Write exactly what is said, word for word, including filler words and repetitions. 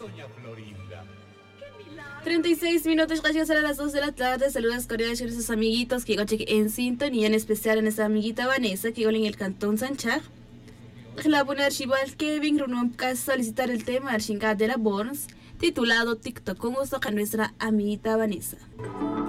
treinta y seis minutos, casi a las dos de la tarde. Saludos cordiales a nuestros amiguitos que llegan en sintonía, en especial a nuestra amiguita Vanessa que vive en el cantón Sanchar. La buena archival Kevin Runum solicitar el tema Archinga de la Borns titulado TikTok con gusto a nuestra amiguita Vanessa.